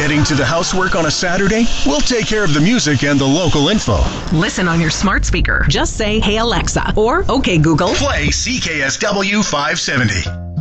Getting to the housework on a Saturday? We'll take care of the music and the local info. Listen on your smart speaker. Just say, "Hey Alexa," or "Okay Google." Play CKSW 570.